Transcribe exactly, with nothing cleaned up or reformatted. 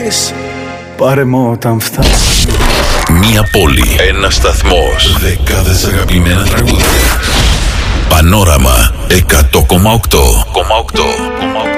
πεις, πάρε μου όταν φτάσει. Μία πόλη, ένας σταθμός, δεκάδες αγαπημένα τραγούδια. Πανόραμα εκατό κόμμα οκτώ.